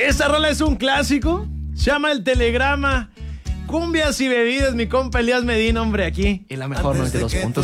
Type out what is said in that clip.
Esta rola es un clásico. Se llama El Telegrama. Cumbias y bebidas, mi compa Elías Medina, hombre, aquí en la mejor 92.5.